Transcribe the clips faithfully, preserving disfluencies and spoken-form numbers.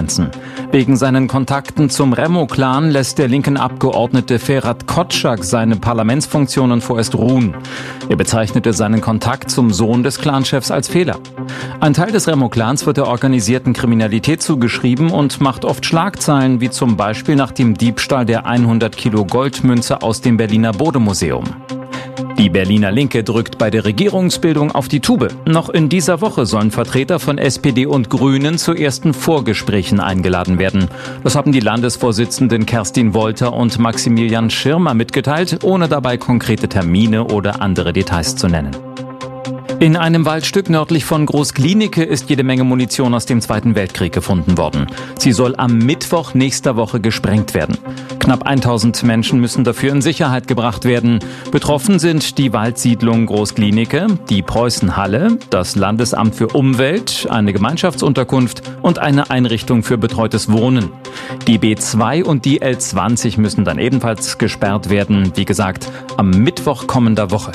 Grenzen. Wegen seinen Kontakten zum Remo-Clan lässt der linken Abgeordnete Ferhat Kotschak seine Parlamentsfunktionen vorerst ruhen. Er bezeichnete seinen Kontakt zum Sohn des Clanchefs als Fehler. Ein Teil des Remo-Clans wird der organisierten Kriminalität zugeschrieben und macht oft Schlagzeilen, wie zum Beispiel nach dem Diebstahl der hundert Kilo Goldmünze aus dem Berliner Bode-Museum. Die Berliner Linke drückt bei der Regierungsbildung auf die Tube. Noch in dieser Woche sollen Vertreter von S P D und Grünen zu ersten Vorgesprächen eingeladen werden. Das haben die Landesvorsitzenden Kerstin Wolter und Maximilian Schirmer mitgeteilt, ohne dabei konkrete Termine oder andere Details zu nennen. In einem Waldstück nördlich von Groß-Glienicke ist jede Menge Munition aus dem Zweiten Weltkrieg gefunden worden. Sie soll am Mittwoch nächster Woche gesprengt werden. Knapp tausend Menschen müssen dafür in Sicherheit gebracht werden. Betroffen sind die Waldsiedlung Groß-Glienicke, die Preußenhalle, das Landesamt für Umwelt, eine Gemeinschaftsunterkunft und eine Einrichtung für betreutes Wohnen. Die B zwei und die L zwanzig müssen dann ebenfalls gesperrt werden, wie gesagt, am Mittwoch kommender Woche.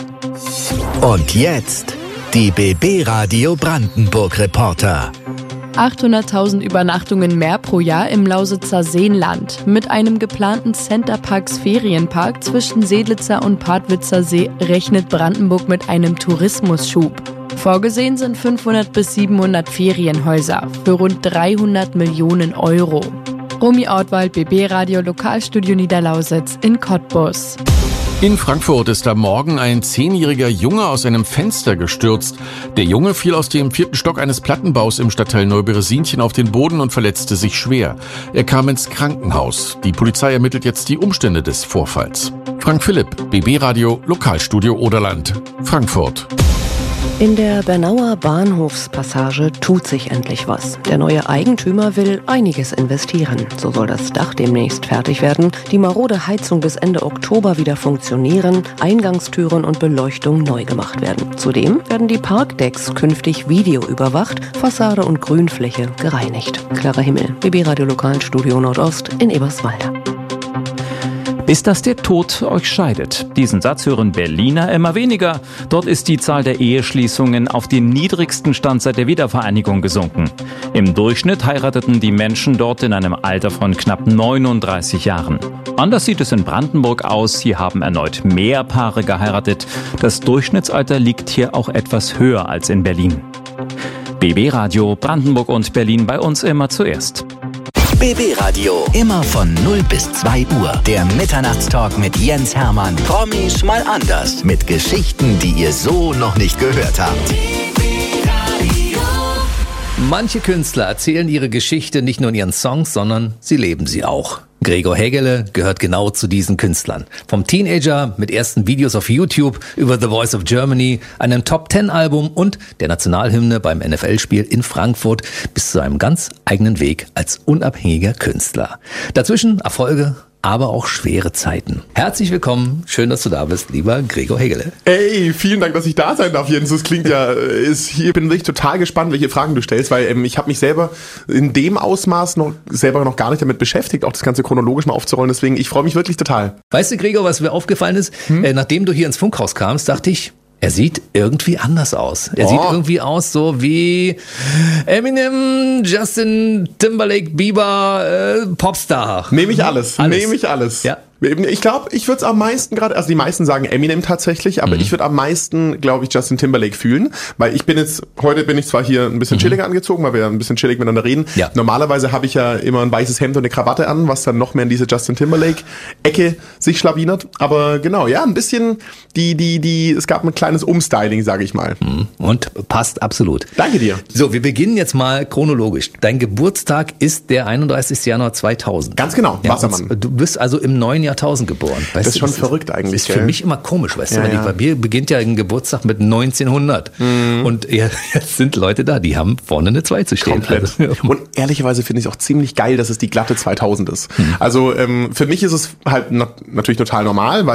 Und jetzt die B B-Radio Brandenburg-Reporter. achthunderttausend Übernachtungen mehr pro Jahr im Lausitzer Seenland. Mit einem geplanten Centerparks Ferienpark zwischen Seelitzer und Padwitzer See rechnet Brandenburg mit einem Tourismusschub. Vorgesehen sind fünfhundert bis siebenhundert Ferienhäuser für rund dreihundert Millionen Euro. Romy Ortwald, B B-Radio Lokalstudio Niederlausitz in Cottbus. In Frankfurt ist am Morgen ein zehnjähriger Junge aus einem Fenster gestürzt. Der Junge fiel aus dem vierten Stock eines Plattenbaus im Stadtteil Neuberesinchen auf den Boden und verletzte sich schwer. Er kam ins Krankenhaus. Die Polizei ermittelt jetzt die Umstände des Vorfalls. Frank Philipp, B B-Radio Lokalstudio Oderland, Frankfurt. In der Bernauer Bahnhofspassage tut sich endlich was. Der neue Eigentümer will einiges investieren. So soll das Dach demnächst fertig werden, die marode Heizung bis Ende Oktober wieder funktionieren, Eingangstüren und Beleuchtung neu gemacht werden. Zudem werden die Parkdecks künftig videoüberwacht, Fassade und Grünfläche gereinigt. Klarer Himmel, B B-Radio Lokalstudio Nordost in Eberswalde. Bis dass der Tod euch scheidet. Diesen Satz hören Berliner immer weniger. Dort ist die Zahl der Eheschließungen auf den niedrigsten Stand seit der Wiedervereinigung gesunken. Im Durchschnitt heirateten die Menschen dort in einem Alter von knapp neununddreißig Jahren. Anders sieht es in Brandenburg aus. Hier haben erneut mehr Paare geheiratet. Das Durchschnittsalter liegt hier auch etwas höher als in Berlin. B B-Radio Brandenburg und Berlin bei uns immer zuerst. B B-Radio, immer von null bis zwei Uhr. Der Mitternachtstalk mit Jens Hermann. Promis mal anders. Mit Geschichten, die ihr so noch nicht gehört habt. Manche Künstler erzählen ihre Geschichte nicht nur in ihren Songs, sondern sie leben sie auch. Gregor Hegele gehört genau zu diesen Künstlern. Vom Teenager mit ersten Videos auf YouTube über The Voice of Germany, einem Top-Ten-Album und der Nationalhymne beim N F L-Spiel in Frankfurt bis zu einem ganz eigenen Weg als unabhängiger Künstler. Dazwischen Erfolge, aber auch schwere Zeiten. Herzlich willkommen, schön, dass du da bist, lieber Gregor Hegele. Ey, vielen Dank, dass ich da sein darf, Jens. Das klingt ja, ist, hier bin ich total gespannt, welche Fragen du stellst, weil ähm, ich habe mich selber in dem Ausmaß noch selber noch gar nicht damit beschäftigt, auch das Ganze chronologisch mal aufzurollen. Deswegen, ich freue mich wirklich total. Weißt du, Gregor, was mir aufgefallen ist? Hm? Äh, nachdem du hier ins Funkhaus kamst, dachte ich, er sieht irgendwie anders aus. Er oh. sieht irgendwie aus so wie Eminem, Justin Timberlake, Bieber, äh, Popstar. Nehme ich alles. alles. Nehme ich alles. Ja. Ich glaube, ich würde es am meisten gerade, also die meisten sagen Eminem tatsächlich, aber mhm. ich würde am meisten, glaube ich, Justin Timberlake fühlen, weil ich bin jetzt, heute bin ich zwar hier ein bisschen mhm. chilliger angezogen, weil wir ein bisschen chillig miteinander reden. Ja. Normalerweise habe ich ja immer ein weißes Hemd und eine Krawatte an, was dann noch mehr in diese Justin Timberlake-Ecke sich schlawinert. Aber genau, ja, ein bisschen die, die, die, es gab ein kleines Umstyling, sage ich mal. Und passt absolut. Danke dir. So, wir beginnen jetzt mal chronologisch. Dein Geburtstag ist der einunddreißigsten Januar zweitausend. Ganz genau, ja, Wassermann. Du bist also im neuen Jahr Jahrtausend geboren. Weißt das ist du, schon das verrückt ist, eigentlich. Das ist für gell? mich immer komisch, weißt ja, du, weil ja. bei mir beginnt ja ein Geburtstag mit neunzehnhundert mhm. und jetzt sind Leute da, die haben vorne eine zwei zu stehen. Komplett. Also. Und ehrlicherweise finde ich es auch ziemlich geil, dass es die glatte zweitausend ist. Mhm. Also ähm, für mich ist es halt na- natürlich total normal, weil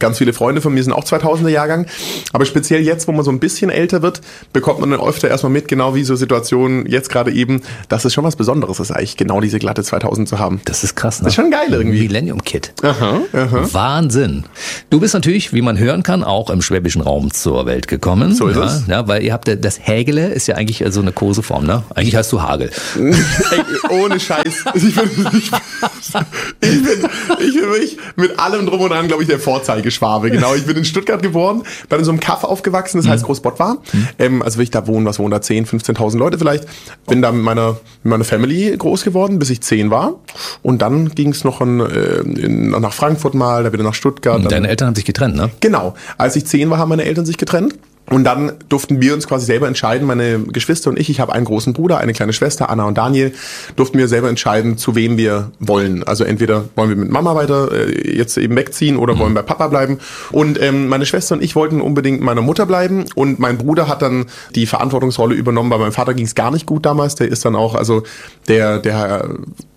Ganz viele Freunde von mir sind auch zweitausender Jahrgang. Aber speziell jetzt, wo man so ein bisschen älter wird, bekommt man dann öfter erstmal mit, genau wie so Situationen jetzt gerade eben, dass es schon was Besonderes ist, eigentlich genau diese glatte zweitausend zu haben. Das ist krass, ne? Das ist schon geil irgendwie. Millennium Kid. Aha, aha. Wahnsinn. Du bist natürlich, wie man hören kann, auch im schwäbischen Raum zur Welt gekommen. So ist ja, es. Ja, weil ihr habt, das Hägele ist ja eigentlich so eine Koseform, ne? Eigentlich heißt du Hagel. Ey, ohne Scheiß. Ich bin, ich, ich bin, ich bin wirklich mit allem drum und dran, glaube ich, der Vorzeigeschwabe. Genau, ich bin in Stuttgart geboren, bin in so einem Kaff aufgewachsen, das heißt mhm. Großbottwar. Mhm. Ähm, also will ich da wohnen, was wohnen da, zehn, fünfzehntausend Leute vielleicht. Bin da mit meiner, mit meiner Family groß geworden, bis ich zehn war. Und dann ging es noch in, in, nach Frankfurt mal, da wieder nach Stuttgart. Und deine Eltern haben sich getrennt, ne? Genau. Als ich zehn war, haben meine Eltern sich getrennt. Und dann durften wir uns quasi selber entscheiden, meine Geschwister und ich, ich habe einen großen Bruder, eine kleine Schwester, Anna und Daniel, durften wir selber entscheiden, zu wem wir wollen. Also entweder wollen wir mit Mama weiter äh, jetzt eben wegziehen oder mhm. wollen bei Papa bleiben. Und ähm, meine Schwester und ich wollten unbedingt meiner Mutter bleiben und mein Bruder hat dann die Verantwortungsrolle übernommen. Bei meinem Vater ging es gar nicht gut damals, der ist dann auch, also der, der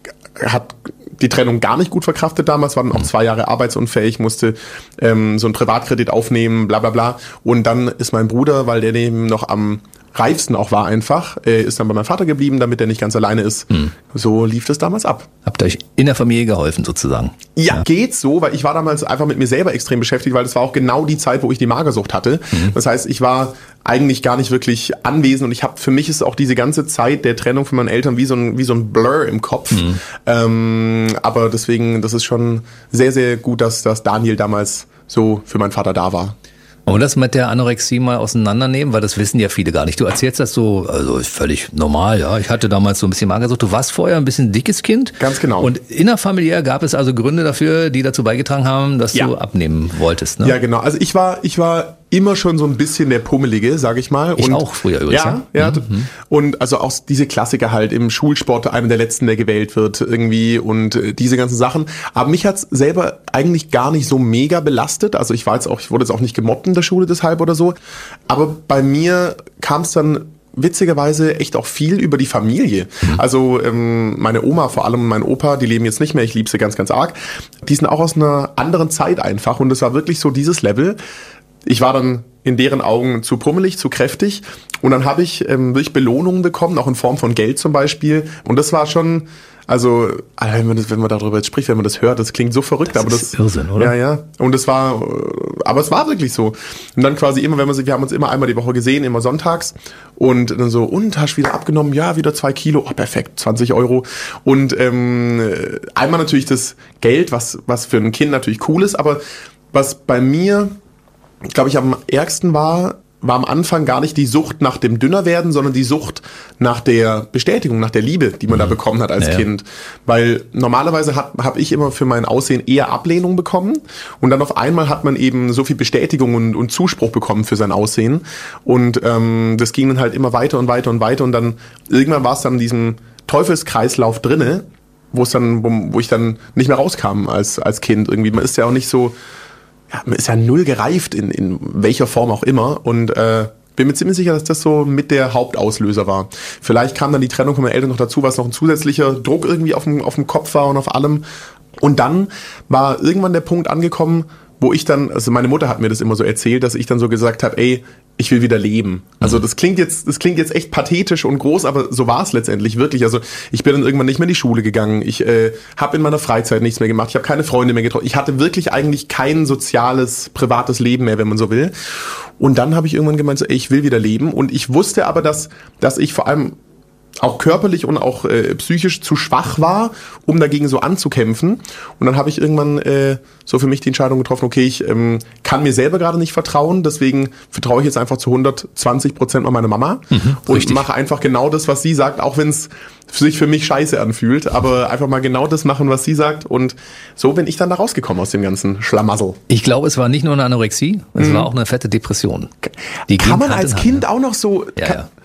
hat die Trennung gar nicht gut verkraftet damals, war dann auch zwei Jahre arbeitsunfähig, musste ähm, so einen Privatkredit aufnehmen, bla bla bla. Und dann ist mein Bruder, weil der eben noch am reifsten auch war einfach, äh, ist dann bei meinem Vater geblieben, damit er nicht ganz alleine ist. Hm. So lief das damals ab. Habt ihr euch in der Familie geholfen sozusagen? Ja, ja, geht so, weil ich war damals einfach mit mir selber extrem beschäftigt, weil das war auch genau die Zeit, wo ich die Magersucht hatte. Mhm. Das heißt, ich war eigentlich gar nicht wirklich anwesend und ich habe, für mich ist auch diese ganze Zeit der Trennung von meinen Eltern wie so ein, wie so ein Blur im Kopf. Mhm. Ähm, aber deswegen, das ist schon sehr, sehr gut, dass, dass Daniel damals so für meinen Vater da war. Und das mit der Anorexie mal auseinandernehmen, weil das wissen ja viele gar nicht. Du erzählst das so, also ist völlig normal, ja. Ich hatte damals so ein bisschen Magersucht. Du warst vorher ein bisschen dickes Kind. Ganz genau. Und innerfamiliär gab es also Gründe dafür, die dazu beigetragen haben, dass ja. du abnehmen wolltest, ne? Ja, genau. Also ich war, ich war immer schon so ein bisschen der Pummelige, sag ich mal. Ich und auch früher übrigens. Ja, ja. ja. Mhm. Und also auch diese Klassiker halt im Schulsport, einer der letzten, der gewählt wird irgendwie und äh, diese ganzen Sachen. Aber mich hat's selber eigentlich gar nicht so mega belastet. Also ich war jetzt auch, ich wurde jetzt auch nicht gemobbt in der Schule deshalb oder so. Aber bei mir kam es dann witzigerweise echt auch viel über die Familie. Mhm. Also ähm, meine Oma vor allem, mein Opa, die leben jetzt nicht mehr, ich liebe sie ganz, ganz arg. Die sind auch aus einer anderen Zeit einfach und es war wirklich so dieses Level. Ich war dann in deren Augen zu pummelig, zu kräftig und dann habe ich ähm, wirklich Belohnungen bekommen, auch in Form von Geld zum Beispiel und das war schon, also wenn man, das, wenn man darüber jetzt spricht, wenn man das hört, das klingt so verrückt. Das aber ist das Irrsinn, oder? Ja, ja. Und es war, aber es war wirklich so. Und dann quasi immer, wenn man sich, wir haben uns immer einmal die Woche gesehen, immer sonntags und dann so, und hast wieder abgenommen? Ja, wieder zwei Kilo. Oh, perfekt, zwanzig Euro. Und ähm, einmal natürlich das Geld, was was für ein Kind natürlich cool ist, aber was bei mir, glaube ich, am ärgsten war, war am Anfang gar nicht die Sucht nach dem Dünnerwerden, sondern die Sucht nach der Bestätigung, nach der Liebe, die man mhm. da bekommen hat als ja, Kind. Weil normalerweise habe ich immer für mein Aussehen eher Ablehnung bekommen und dann auf einmal hat man eben so viel Bestätigung und, und Zuspruch bekommen für sein Aussehen und ähm, das ging dann halt immer weiter und weiter und weiter und dann irgendwann war es dann in diesem Teufelskreislauf drinne, wo es dann, wo, wo ich dann nicht mehr rauskam als als Kind irgendwie. Man ist ja auch nicht so, ja, man ist ja null gereift in, in welcher Form auch immer und äh, bin mir ziemlich sicher, dass das so mit der Hauptauslöser war. Vielleicht kam dann die Trennung von meinen Eltern noch dazu, was noch ein zusätzlicher Druck irgendwie auf dem, auf dem Kopf war und auf allem. Und dann war irgendwann der Punkt angekommen, wo ich dann, also meine Mutter hat mir das immer so erzählt, dass ich dann so gesagt habe, ey, ich will wieder leben. Also das klingt jetzt, das klingt jetzt echt pathetisch und groß, aber so war es letztendlich wirklich. Also ich bin dann irgendwann nicht mehr in die Schule gegangen. Ich äh, habe in meiner Freizeit nichts mehr gemacht. Ich habe keine Freunde mehr getroffen. Ich hatte wirklich eigentlich kein soziales, privates Leben mehr, wenn man so will. Und dann habe ich irgendwann gemeint, so, ey, ich will wieder leben. Und ich wusste aber, dass, dass ich vor allem auch körperlich und auch äh, psychisch zu schwach war, um dagegen so anzukämpfen. Und dann habe ich irgendwann äh, so für mich die Entscheidung getroffen, okay, ich ähm, kann mir selber gerade nicht vertrauen, deswegen vertraue ich jetzt einfach zu hundertzwanzig Prozent an meine Mama mhm, und richtig. mache einfach genau das, was sie sagt, auch wenn es sich für mich scheiße anfühlt, aber einfach mal genau das machen, was sie sagt und so bin ich dann da rausgekommen aus dem ganzen Schlamassel. Ich glaube, es war nicht nur eine Anorexie, es mhm. war auch eine fette Depression. Die kann man als Kind auch noch so... Ja, kann, ja.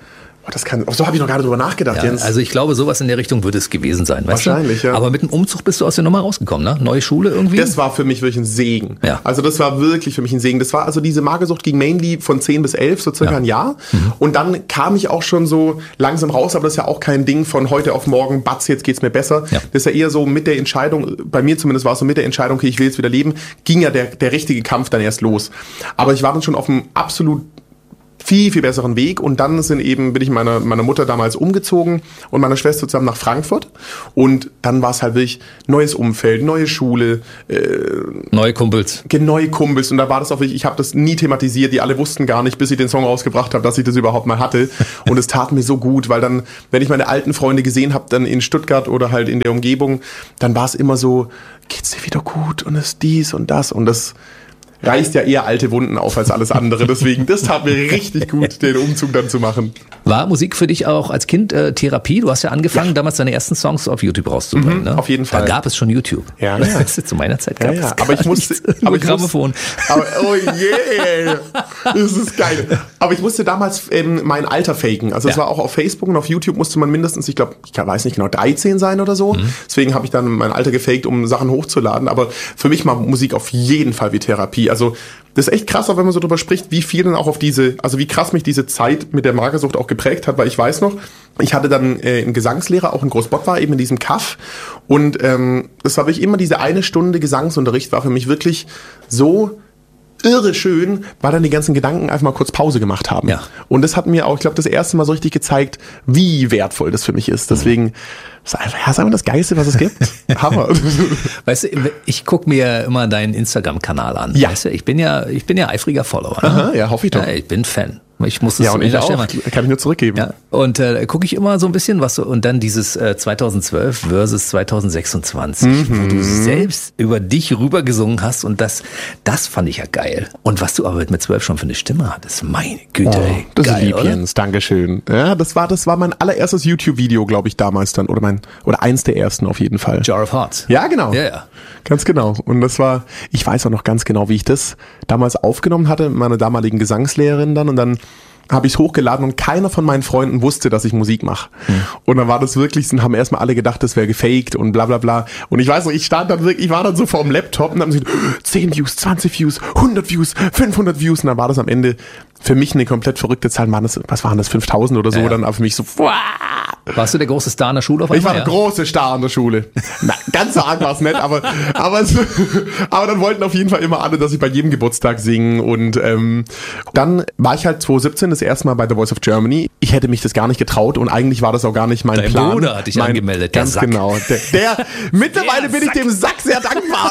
Oh, das kann, so habe ich noch gar nicht drüber nachgedacht, ja, Jens. Also ich glaube, sowas in der Richtung würde es gewesen sein. Weißt Wahrscheinlich, du? ja. Aber mit dem Umzug bist du aus der Nummer rausgekommen, ne? Neue Schule irgendwie? Das war für mich wirklich ein Segen. Ja. Also das war wirklich für mich ein Segen. Das war also diese Magersucht ging mainly von zehn bis elf, so circa ja. ein Jahr. Mhm. Und dann kam ich auch schon so langsam raus, aber das ist ja auch kein Ding von heute auf morgen, batz, jetzt geht's mir besser. Ja. Das ist ja eher so mit der Entscheidung, bei mir zumindest war es so mit der Entscheidung, okay, ich will jetzt wieder leben, ging ja der, der richtige Kampf dann erst los. Aber ich war dann schon auf einem absolut viel, viel besseren Weg und dann sind eben, bin ich meiner, meiner Mutter damals umgezogen und meiner Schwester zusammen nach Frankfurt und dann war es halt wirklich neues Umfeld, neue Schule. Äh, neue Kumpels. Neue Kumpels und da war das auch wirklich, ich habe das nie thematisiert, die alle wussten gar nicht, bis ich den Song rausgebracht habe, dass ich das überhaupt mal hatte und es tat mir so gut, weil dann, wenn ich meine alten Freunde gesehen habe, dann in Stuttgart oder halt in der Umgebung, dann war es immer so, geht's dir wieder gut und ist dies und das und das reißt ja eher alte Wunden auf als alles andere. Deswegen, das tat mir richtig gut, den Umzug dann zu machen. War Musik für dich auch als Kind äh, Therapie? Du hast ja angefangen, ja. damals deine ersten Songs auf YouTube rauszubringen. Mhm, ne? Auf jeden Fall. Da gab es schon YouTube. Ja, ja. Weißt du, zu meiner Zeit gab ja, ja. es aber ich musste, nichts, aber ich Grammophon. Musste, aber, oh yeah, das ist geil. Aber ich musste damals ähm, mein Alter faken. Also es ja. war auch auf Facebook und auf YouTube musste man mindestens, ich glaube, ich weiß nicht genau, dreizehn sein oder so. Mhm. Deswegen habe ich dann mein Alter gefaked, um Sachen hochzuladen. Aber für mich war Musik auf jeden Fall wie Therapie. Also das ist echt krass, auch wenn man so drüber spricht, wie viel dann auch auf diese, also wie krass mich diese Zeit mit der Magersucht auch geprägt hat, weil ich weiß noch, ich hatte dann äh, einen Gesangslehrer, auch in Großbott war, eben in diesem Kaff und ähm, das war wirklich immer diese eine Stunde Gesangsunterricht, war für mich wirklich so irre schön, weil dann die ganzen Gedanken einfach mal kurz Pause gemacht haben. Ja. Und das hat mir auch, ich glaube, das erste Mal so richtig gezeigt, wie wertvoll das für mich ist. Deswegen, das ist einfach, ja, ist einfach das Geilste, was es gibt. Hammer. Weißt du, ich gucke mir immer deinen Instagram-Kanal an. Ja. Weißt du, ich bin ja, ich bin ja eifriger Follower. Ne? Aha, ja, hoffe ich doch. Ja, ich bin Fan. Ich muss es ja, und ich auch. Mal. Kann ich nur zurückgeben. Ja. Und äh, gucke ich immer so ein bisschen, was so, und dann dieses äh, zweitausendzwölf versus zweitausendsechsundzwanzig, mhm. wo du selbst über dich rübergesungen hast und das, das fand ich ja geil. Und was du aber mit zwölf schon für eine Stimme hattest, meine Güte, oh, ey. Das geil, ist lieb, Jens, Dankeschön. Ja, das war, das war mein allererstes YouTube-Video, glaube ich, damals dann, oder mein, oder eins der ersten auf jeden Fall. Jar of Hearts. Ja, genau. Ja, ja. Ganz genau. Und das war, ich weiß auch noch ganz genau, wie ich das damals aufgenommen hatte mit meiner damaligen Gesangslehrerin dann und dann habe ich es hochgeladen und keiner von meinen Freunden wusste, dass ich Musik mache. Mhm. Und dann war das wirklich, dann haben erstmal alle gedacht, das wäre gefaked und bla bla bla. Und ich weiß noch, ich stand dann wirklich, ich war dann so vor dem Laptop und haben gesagt, zehn Views, zwanzig Views, hundert Views, fünfhundert Views. Und dann war das am Ende für mich eine komplett verrückte Zahl. Waren das, was waren das, fünftausend oder so? Ja, ja. Dann für mich so, wow. Warst du der große Star in der Schule auf einmal? Ich war der ja? große Star in der Schule. Na, ganz so arg war es nicht, aber, aber, es, aber dann wollten auf jeden Fall immer alle, dass ich bei jedem Geburtstag singe. Und ähm, dann war ich halt zweitausendsiebzehn das erste Mal bei The Voice of Germany. Ich hätte mich das gar nicht getraut und eigentlich war das auch gar nicht mein Dein Plan. Dein Bruder hat dich mein, angemeldet, der ganz Sack. Genau. Der, der mittlerweile der bin Sack. Ich dem Sack sehr dankbar.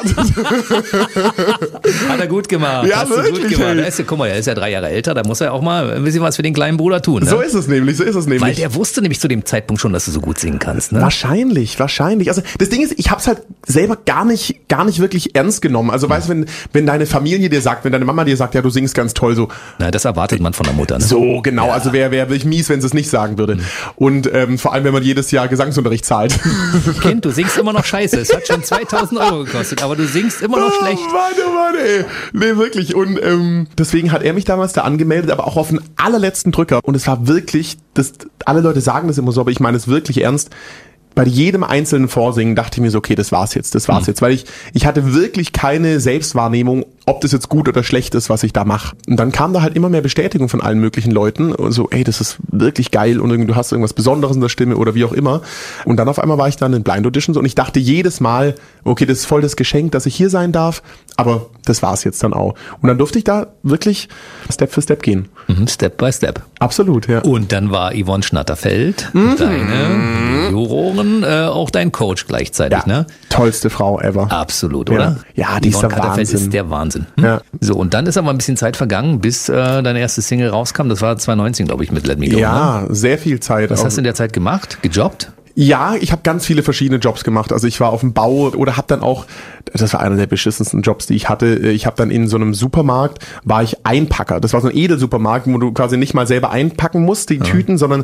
Hat er gut gemacht. Ja, Hast wirklich. Du gut gemacht. Er ist ja, guck mal, er ist ja drei Jahre älter, da muss er auch mal ein bisschen was für den kleinen Bruder tun. Ne? So ist es nämlich, so ist es nämlich. Weil der wusste nämlich zu dem Zeitpunkt schon, dass du so gut singen kannst. Ne? Wahrscheinlich, wahrscheinlich. Also das Ding ist, ich hab's halt selber gar nicht, gar nicht wirklich ernst genommen. Also weißt du, wenn, wenn deine Familie dir sagt, wenn deine Mama dir sagt, ja, du singst ganz toll, so. Na, das erwartet man von der Mutter. Ne? So, genau. Ja. Also wäre wär wirklich mies, wenn sie es nicht sagen würde. Mhm. Und ähm, vor allem, wenn man jedes Jahr Gesangsunterricht zahlt. Kind, du singst immer noch scheiße. Es hat schon zweitausend Euro gekostet, aber du singst immer noch oh, schlecht. Mann, oh Mann, ey. Nee, wirklich. Und ähm, deswegen hat er mich damals da angemeldet, aber auch auf den allerletzten Drücker. Und es war wirklich, das, alle Leute sagen das immer so, aber ich meine es wirklich ernst. Bei jedem einzelnen Vorsingen dachte ich mir so, okay, das war's jetzt, das war's mhm. jetzt, weil ich ich hatte wirklich keine Selbstwahrnehmung, ob das jetzt gut oder schlecht ist, was ich da mache. Und dann kam da halt immer mehr Bestätigung von allen möglichen Leuten, so, ey, das ist wirklich geil und du hast irgendwas Besonderes in der Stimme oder wie auch immer. Und dann auf einmal war ich dann in Blind Auditions und ich dachte jedes Mal, okay, das ist voll das Geschenk, dass ich hier sein darf, aber das war's jetzt dann auch. Und dann durfte ich da wirklich Step für Step gehen. Mhm, Step by Step. Absolut, ja. Und dann war Yvonne Schnatterfeld, mhm. deine Jurorin, äh, auch dein Coach gleichzeitig, ja, ne? Tollste Frau ever. Absolut, oder? Ja, ja, die Yvonne ist der Wahnsinn. ist der Wahnsinn. Hm? Ja. So, und dann ist aber ein bisschen Zeit vergangen, bis äh, deine erste Single rauskam. Das war zwanzig neunzehn, glaube ich, mit Let Me Go. Ja, ne? sehr viel Zeit. Was hast du in der Zeit gemacht? Gejobbt? Ja, ich habe ganz viele verschiedene Jobs gemacht. Also ich war auf dem Bau oder habe dann auch, das war einer der beschissensten Jobs, die ich hatte. Ich habe dann in so einem Supermarkt, war ich Einpacker. Das war so ein Edelsupermarkt, wo du quasi nicht mal selber einpacken musst, die ja. Tüten, sondern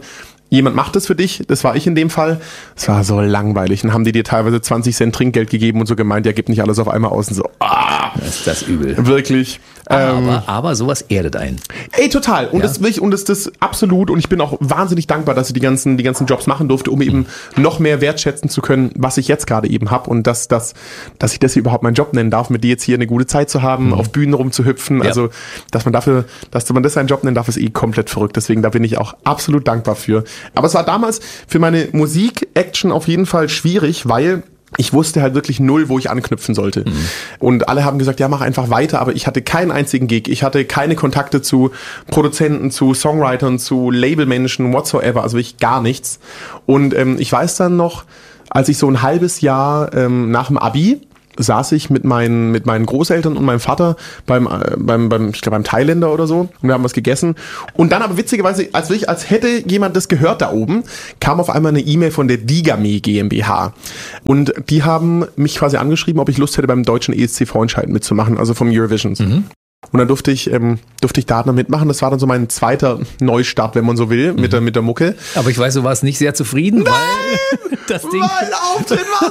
jemand macht das für dich, das war ich in dem Fall. Es war so langweilig. Dann haben die dir teilweise zwanzig Cent Trinkgeld gegeben und so gemeint, ja, gib nicht alles auf einmal aus und so. Ah, das ist das übel. Wirklich. Aber, ähm, aber sowas erdet einen. Ey, total. Und ja. das will ich, und das das absolut. Und ich bin auch wahnsinnig dankbar, dass ich die ganzen, die ganzen Jobs machen durfte, um eben noch mehr wertschätzen zu können, was ich jetzt gerade eben habe. Und dass, dass, dass ich das hier überhaupt meinen Job nennen darf, mit dir jetzt hier eine gute Zeit zu haben, mhm. auf Bühnen rumzuhüpfen. Ja. Also, dass man dafür, dass man das seinen Job nennen darf, ist eh komplett verrückt. Deswegen, da bin ich auch absolut dankbar für. Aber es war damals für meine Musik-Action auf jeden Fall schwierig, weil ich wusste halt wirklich null, wo ich anknüpfen sollte. Mhm. Und alle haben gesagt, ja, mach einfach weiter, aber ich hatte keinen einzigen Gig. Ich hatte keine Kontakte zu Produzenten, zu Songwritern, zu Labelmenschen, whatsoever, also wirklich gar nichts. Und ähm, ich weiß dann noch, als ich so ein halbes Jahr ähm, nach dem Abi saß ich mit meinen mit meinen Großeltern und meinem Vater beim äh, beim beim ich glaube beim Thailänder oder so und wir haben was gegessen und dann aber witzigerweise als ich als hätte jemand das gehört da oben kam auf einmal eine E-Mail von der Digame GmbH und die haben mich quasi angeschrieben, ob ich Lust hätte beim deutschen E S C Vorentscheid mitzumachen, also vom Eurovisions. Mhm. Und dann durfte ich, ähm, durfte ich da dann mitmachen. Das war dann so mein zweiter Neustart, wenn man so will, mit, mhm. der, mit der Mucke. Aber ich weiß, du warst nicht sehr zufrieden, Nein, weil das Ding... mein Auftritt war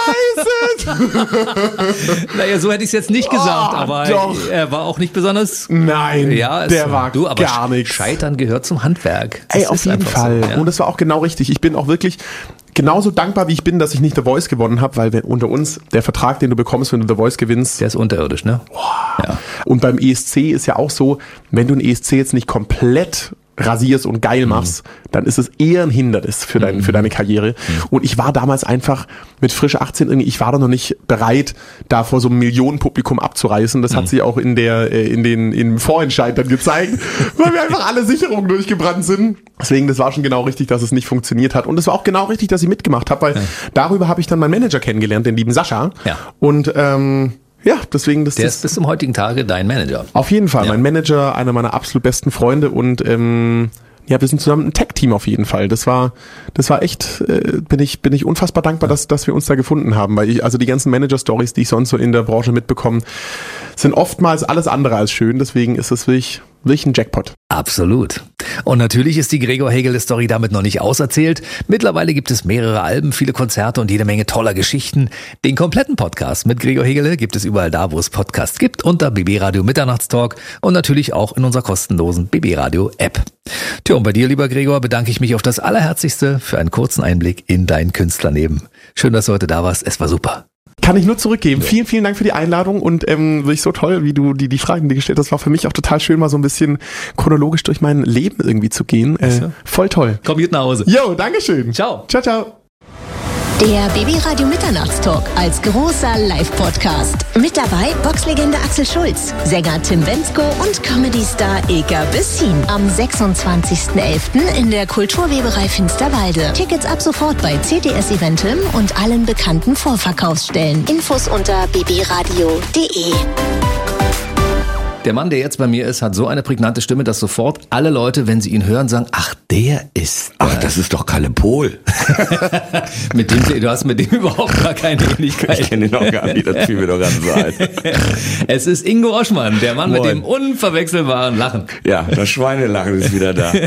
so scheiße. Naja, so hätte ich es jetzt nicht gesagt, oh, aber doch. Er war auch nicht besonders... Nein, ja, es, der war du, aber gar nichts. Scheitern gehört zum Handwerk. Das Ey, auf jeden Fall. So, ja. Und das war auch genau richtig. Ich bin auch wirklich... genauso dankbar, wie ich bin, dass ich nicht The Voice gewonnen habe, weil wenn unter uns der Vertrag, den du bekommst, wenn du The Voice gewinnst... Der ist unterirdisch, ne? Boah. Ja. Und beim E S C ist ja auch so, wenn du ein E S C jetzt nicht komplett rasierst und geil machst, mhm. dann ist es eher ein Hindernis für, dein, mhm. für deine Karriere. Mhm. Und ich war damals einfach mit frisch achtzehn irgendwie, ich war da noch nicht bereit, da vor so einem Millionenpublikum abzureißen. Das mhm. hat sich auch in der, in den, im Vorentscheid dann gezeigt, weil wir einfach alle Sicherungen durchgebrannt sind. Deswegen, das war schon genau richtig, dass es nicht funktioniert hat. Und es war auch genau richtig, dass ich mitgemacht habe, weil ja. darüber habe ich dann meinen Manager kennengelernt, den lieben Sascha. Ja. Und, ähm, ja, deswegen das. Der ist bis zum heutigen Tage dein Manager. Auf jeden Fall, ja. mein Manager, einer meiner absolut besten Freunde und ähm, ja, wir sind zusammen ein Tech-Team auf jeden Fall. Das war, das war echt, äh, bin ich, bin ich unfassbar dankbar, ja. dass, dass wir uns da gefunden haben, weil ich, also die ganzen Manager-Stories, die ich sonst so in der Branche mitbekomme, sind oftmals alles andere als schön. Deswegen ist es wirklich, wirklich ein Jackpot. Absolut. Und natürlich ist die Gregor Hegele-Story damit noch nicht auserzählt. Mittlerweile gibt es mehrere Alben, viele Konzerte und jede Menge toller Geschichten. Den kompletten Podcast mit Gregor Hegele gibt es überall da, wo es Podcasts gibt, unter B B Radio Mitternachtstalk und natürlich auch in unserer kostenlosen B B Radio App. Tja, und bei dir, lieber Gregor, bedanke ich mich auf das Allerherzlichste für einen kurzen Einblick in dein Künstlerleben. Schön, dass du heute da warst. Es war super. Kann ich nur zurückgeben. Ja. Vielen, vielen Dank für die Einladung und ähm, wirklich so toll, wie du die, die Fragen, die gestellt hast, war für mich auch total schön, mal so ein bisschen chronologisch durch mein Leben irgendwie zu gehen. Äh, ja. Voll toll. Komm gut nach Hause. Jo, Dankeschön. Ciao. Ciao, ciao. Der B B Radio Mitternachtstalk als großer Live-Podcast. Mit dabei Boxlegende Axel Schulz, Sänger Tim Bendzko und Comedy-Star Ilka Bessin. Am sechsundzwanzigsten elften in der Kulturweberei Finsterwalde. Tickets ab sofort bei C T S Eventim und allen bekannten Vorverkaufsstellen. Infos unter b b radio punkt d e. Der Mann, der jetzt bei mir ist, hat so eine prägnante Stimme, dass sofort alle Leute, wenn sie ihn hören, sagen, ach, der ist... Ach, das ist doch Kalle Pohl. mit dem, du hast mit dem überhaupt gar keine Ähnlichkeit. Ich kenne ihn auch gar nicht, das fiel mir doch ganz so ein. Es ist Ingo Oschmann, der Mann Moin. Mit dem unverwechselbaren Lachen. Ja, das Schweinelachen ist wieder da.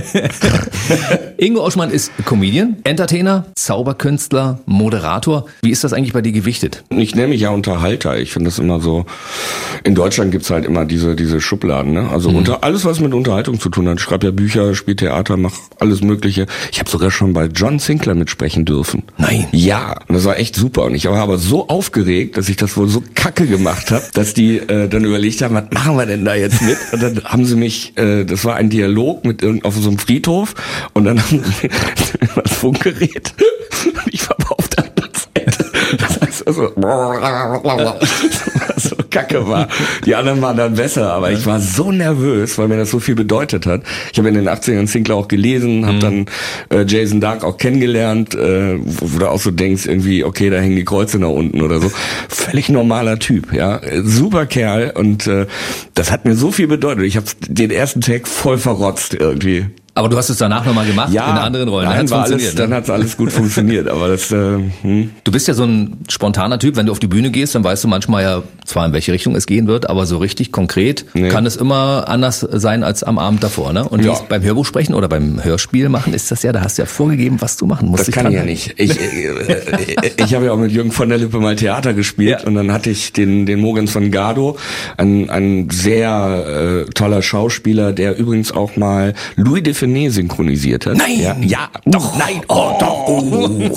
Ingo Oschmann ist Comedian, Entertainer, Zauberkünstler, Moderator. Wie ist das eigentlich bei dir gewichtet? Ich nenne mich ja Unterhalter. Ich finde das immer so... In Deutschland gibt's halt immer diese... diese Schubladen, ne? Also mhm. unter alles, was mit Unterhaltung zu tun hat. Ich schreibe ja Bücher, spiele Theater, mache alles Mögliche. Ich habe sogar schon bei John Sinclair mitsprechen dürfen. Nein. Ja, und das war echt super. Und ich war aber so aufgeregt, dass ich das wohl so kacke gemacht habe, dass die äh, dann überlegt haben, was machen wir denn da jetzt mit? Und dann haben sie mich, äh, das war ein Dialog mit irgend auf so einem Friedhof und dann haben sie das Funkgerät. Und ich war aber auf der anderen Seite. Das heißt also, so kacke war. Die anderen waren dann besser, aber ich war so nervös, weil mir das so viel bedeutet hat. Ich habe in den achtzigern Sinclair auch gelesen, habe mhm. dann äh, Jason Dark auch kennengelernt, äh, wo, wo du auch so denkst, irgendwie, okay, da hängen die Kreuze nach unten oder so. Völlig normaler Typ, ja. Super Kerl und äh, das hat mir so viel bedeutet. Ich habe den ersten Tag voll verrotzt irgendwie. Aber du hast es danach nochmal gemacht, ja, in einer anderen Rolle. Nein, dann war alles, dann hat's alles gut funktioniert. Aber das, äh, hm. Du bist ja so ein spontaner Typ, wenn du auf die Bühne gehst, dann weißt du manchmal ja zwar, in welche Richtung es gehen wird, aber so richtig konkret nee. kann es immer anders sein als am Abend davor. Ne? Und ja. beim Hörbuch sprechen oder beim Hörspiel machen ist das ja, da hast du ja vorgegeben, was du machen musst. Das kann ich ja nicht. Ich, äh, ich habe ja auch mit Jürgen von der Lippe mal Theater gespielt ja. und dann hatte ich den, den Mogens von Gardo, ein, ein sehr äh, toller Schauspieler, der übrigens auch mal Louis de Funès synchronisiert hat. Nein! Ja, ja doch, nein, oh, doch. Oh.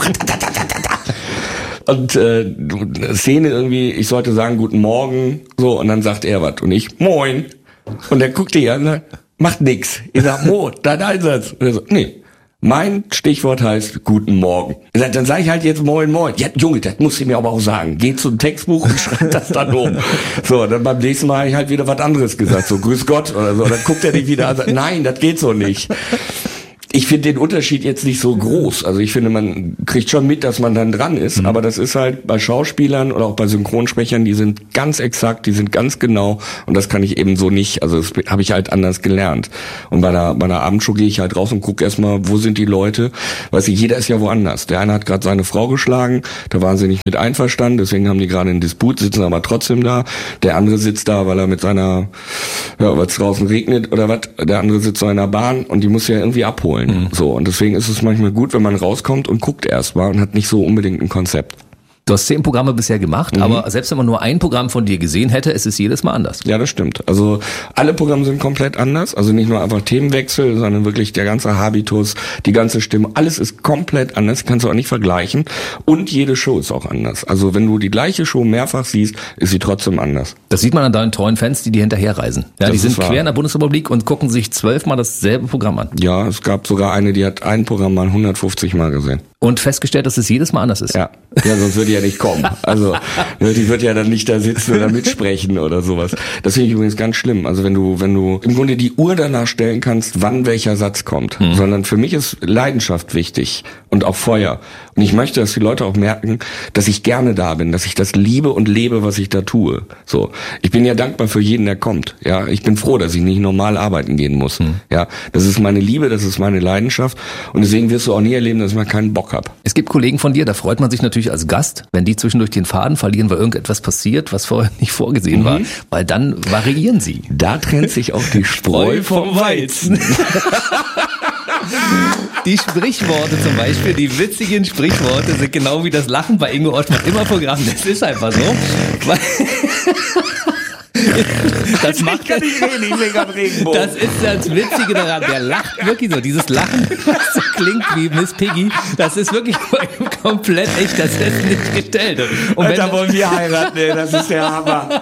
Und äh, Szene irgendwie, ich sollte sagen, guten Morgen, so, und dann sagt er was und ich, moin. Und er guckt dich an, macht nix. Ich sag, Mo, dein Einsatz. Und er so, nee. Mein Stichwort heißt guten Morgen. Er sagt, dann sage ich halt jetzt moin moin. Ja, Junge, das musst du mir aber auch sagen. Geh zum Textbuch und schreib das dann um. So, dann beim nächsten Mal habe ich halt wieder was anderes gesagt, so grüß Gott oder so. Dann guckt er dich wieder an und sagt, nein, das geht so nicht. Ich finde den Unterschied jetzt nicht so groß. Also ich finde, man kriegt schon mit, dass man dann dran ist. Mhm. Aber das ist halt bei Schauspielern oder auch bei Synchronsprechern, die sind ganz exakt, die sind ganz genau. Und das kann ich eben so nicht. Also das habe ich halt anders gelernt. Und bei einer, bei einer Abendshow gehe ich halt raus und gucke erstmal, wo sind die Leute. Weißt du, jeder ist ja woanders. Der eine hat gerade seine Frau geschlagen, da waren sie nicht mit einverstanden, deswegen haben die gerade einen Disput, sitzen aber trotzdem da. Der andere sitzt da, weil er mit seiner, ja, weil es draußen regnet oder was. Der andere sitzt so in der Bahn und die muss ja irgendwie abholen. Mhm. So, und deswegen ist es manchmal gut, wenn man rauskommt und guckt erstmal und hat nicht so unbedingt ein Konzept. Du hast zehn Programme bisher gemacht, mhm. aber selbst wenn man nur ein Programm von dir gesehen hätte, ist es jedes Mal anders. Ja, das stimmt. Also alle Programme sind komplett anders. Also nicht nur einfach Themenwechsel, sondern wirklich der ganze Habitus, die ganze Stimme, alles ist komplett anders, kannst du auch nicht vergleichen. Und jede Show ist auch anders. Also wenn du die gleiche Show mehrfach siehst, ist sie trotzdem anders. Das sieht man an deinen treuen Fans, die dir hinterherreisen. Ja, die sind quer in der Bundesrepublik und gucken sich zwölfmal dasselbe Programm an. Ja, es gab sogar eine, die hat ein Programm mal hundertfünfzig Mal gesehen. Und festgestellt, dass es jedes Mal anders ist. Ja, ja, sonst würde die ja nicht kommen. Also die wird ja dann nicht da sitzen oder mitsprechen oder sowas. Das finde ich übrigens ganz schlimm. Also wenn du, wenn du im Grunde die Uhr danach stellen kannst, wann welcher Satz kommt. Hm. Sondern für mich ist Leidenschaft wichtig und auch Feuer. Und ich möchte, dass die Leute auch merken, dass ich gerne da bin, dass ich das liebe und lebe, was ich da tue. So, ich bin ja dankbar für jeden, der kommt. Ja, ich bin froh, dass ich nicht normal arbeiten gehen muss. Hm. Ja, das ist meine Liebe, das ist meine Leidenschaft. Und deswegen wirst du auch nie erleben, dass man keinen Bock hat. Es gibt Kollegen von dir, da freut man sich natürlich als Gast, wenn die zwischendurch den Faden verlieren, weil irgendetwas passiert, was vorher nicht vorgesehen mhm. war, weil dann variieren sie. Da trennt sich auch die Spreu vom Weizen. Die Sprichworte zum Beispiel, die witzigen Sprichworte sind genau wie das Lachen bei Ingo Ottmann immer Programm. Das ist einfach so. Das macht ich kann nicht reden, ich will gerade Regenbogen. Das ist das Witzige daran, der lacht wirklich so. Dieses Lachen, was so klingt wie Miss Piggy, das ist wirklich komplett echt, das ist nicht gestellt. Und wenn da wollen wir heiraten, ey, das ist der Hammer.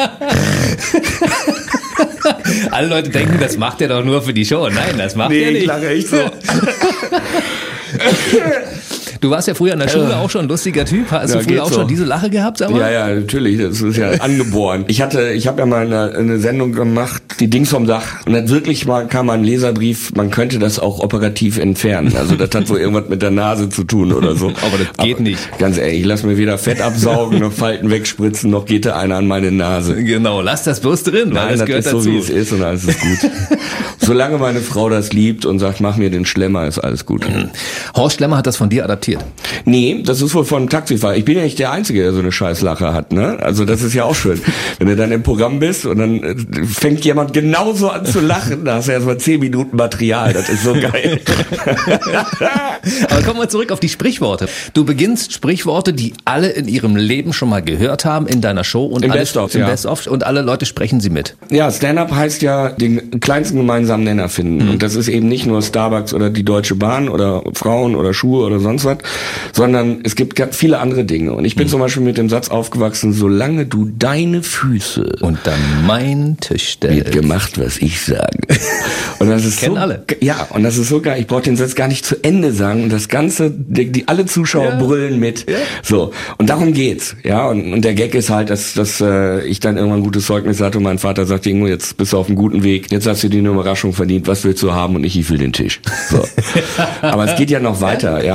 Alle Leute denken, das macht er doch nur für die Show. Nein, das macht nee, er nicht. Ich lache echt so. Du warst ja früher in der Schule auch schon ein lustiger Typ. Hast ja, du früher auch so. schon diese Lache gehabt? Sag mal? Ja, ja, natürlich. Das ist ja angeboren. Ich hatte, ich habe ja mal eine, eine Sendung gemacht, die Dings vom Dach. Und dann wirklich mal kam ein Leserbrief, man könnte das auch operativ entfernen. Also das hat wohl irgendwas mit der Nase zu tun oder so. Aber das geht Aber, nicht. Ganz ehrlich, ich lass mir weder Fett absaugen, noch Falten wegspritzen, noch geht da einer an meine Nase. Genau, lass das bloß drin. Nein, das, das gehört ist dazu. so, wie es ist und alles ist gut. Solange meine Frau das liebt und sagt, mach mir den Schlemmer, ist alles gut. Mhm. Horst Schlemmer hat das von dir adaptiert? Nee, das ist wohl von einem Taxifahrer. Ich bin ja nicht der Einzige, der so eine Scheißlache hat, ne? Also das ist ja auch schön. Wenn du dann im Programm bist und dann fängt jemand genauso an zu lachen, da hast du erstmal zehn Minuten Material. Das ist so geil. Aber kommen wir zurück auf die Sprichworte. Du beginnst Sprichworte, die alle in ihrem Leben schon mal gehört haben in deiner Show und Im alle, Best-of, im ja. Best-of und alle Leute sprechen sie mit. Ja, Stand-up heißt ja den kleinsten gemeinsamen Nenner finden. Mhm. Und das ist eben nicht nur Starbucks oder die Deutsche Bahn oder Frauen oder Schuhe oder sonst was, sondern es gibt viele andere Dinge. Und ich bin mhm. zum Beispiel mit dem Satz aufgewachsen, solange du deine Füße unter meinen Tisch stellst, wird gemacht, was ich sage. Und das ist Kennen so, alle. Ja, und das ist so geil. Ich brauche den Satz gar nicht zu Ende sagen. Und das Ganze, die, die alle Zuschauer ja. brüllen mit. Ja. So. Und darum geht's. Ja, und, und der Gag ist halt, dass, dass äh, ich dann irgendwann ein gutes Zeugnis hatte und mein Vater sagte, Ingo, jetzt bist du auf einem guten Weg. Jetzt hast du dir eine Überraschung verdient. Was willst du haben? Und ich, ich will den Tisch. So. Aber es geht ja noch weiter. Ja, das, äh,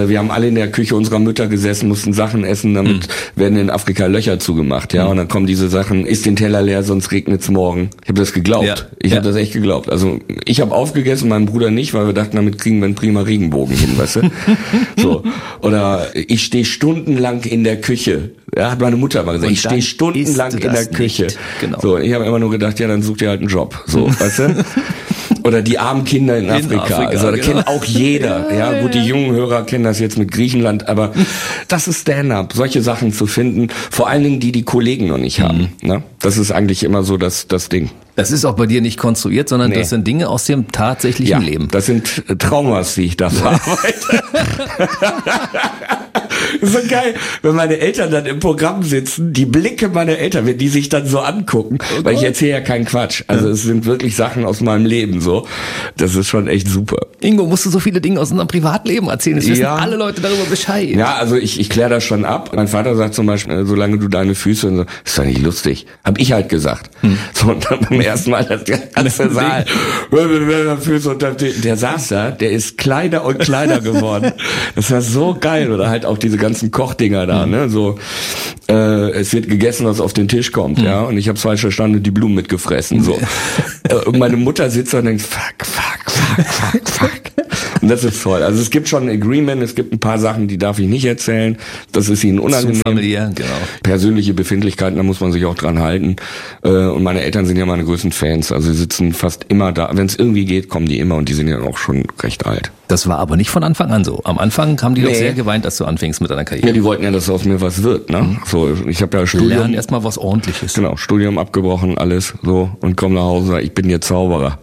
äh, wir haben alle in der Küche unserer Mütter gesessen, mussten Sachen essen, damit mhm. werden in Afrika Löcher zugemacht, ja, mhm. und dann kommen diese Sachen, isst den Teller leer, sonst regnet's morgen. Ich habe das geglaubt. Ja. Ich ja. habe das echt geglaubt. Also ich habe aufgegessen, mein Bruder nicht, weil wir dachten, damit kriegen wir einen prima Regenbogen hin, weißt du? So. Oder ich stehe stundenlang in der Küche. Ja, hat meine Mutter mal gesagt. Und ich stehe stundenlang in der Küche. Genau. So, ich habe immer nur gedacht, ja, dann such dir halt einen Job. So, weißt du? Oder die armen Kinder in, in Afrika. Afrika. Also da genau. kennt auch jeder. Ja, ja, gut, die jungen Hörer kennen das jetzt mit Griechenland, aber das ist Stand-up, solche Sachen zu finden. Vor allen Dingen die, die Kollegen noch nicht haben. Mhm. Ne? Das ist eigentlich immer so das, das Ding. Das ist auch bei dir nicht konstruiert, sondern nee. das sind Dinge aus dem tatsächlichen ja, Leben. Das sind Traumas, wie ich da verarbeite. Das ist so geil, wenn meine Eltern dann im Programm sitzen, die Blicke meiner Eltern, wenn die sich dann so angucken, oh weil ich erzähle ja keinen Quatsch. Also es sind wirklich Sachen aus meinem Leben so. Das ist schon echt super. Ingo, musst du so viele Dinge aus unserem Privatleben erzählen? Es wissen ja. alle Leute darüber Bescheid. Ja, also ich, ich kläre das schon ab. Mein Vater sagt zum Beispiel, solange du deine Füße und so, ist doch nicht lustig. Hab ich halt gesagt. Hm. So, und dann beim ersten Mal das ganze Saal, Füße unter dem, der saß da, der ist kleiner und kleiner geworden. Das war so geil. Oder halt auch diese ganzen Kochdinger da, mhm. ne, so, äh, es wird gegessen, was auf den Tisch kommt, mhm. ja, und ich habe falsch verstanden und die Blumen mitgefressen, so. Und meine Mutter sitzt da und denkt, fuck, fuck, fuck, fuck, fuck. Und das ist toll. Also es gibt schon ein Agreement, es gibt ein paar Sachen, die darf ich nicht erzählen. Das ist ihnen unangenehm. Familiär, genau. Persönliche Befindlichkeiten, da muss man sich auch dran halten. Und meine Eltern sind ja meine größten Fans. Also sie sitzen fast immer da. Wenn es irgendwie geht, kommen die immer und die sind ja auch schon recht alt. Das war aber nicht von Anfang an so. Am Anfang haben die nee. doch sehr geweint, dass du anfängst mit deiner Karriere. Ja, die wollten ja, dass aus mir was wird, ne? Mhm. So, ich habe ja Studium. Lernen erstmal was Ordentliches. Genau, Studium abgebrochen, alles so und komm nach Hause, ich bin jetzt Zauberer.